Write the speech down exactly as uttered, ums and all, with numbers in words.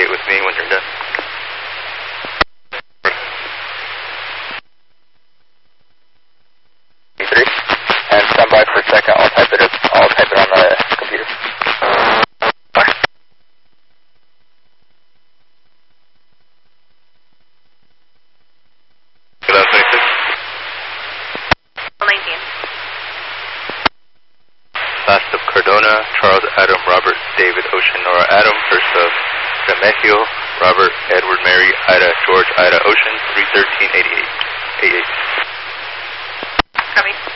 communicate with me when you're done. three, and stand by for a second. I'll type it up. I'll type it on the computer. Bye. eleven twenty-six. nineteen. Last of Cardona, Charles Adam, Robert, David, Ocean, Nora Adam. First of Remigio, Robert, Edward, Mary, Ida, George, Ida, Ocean, three thirteen eighty-eight. eighty-eight. Copy.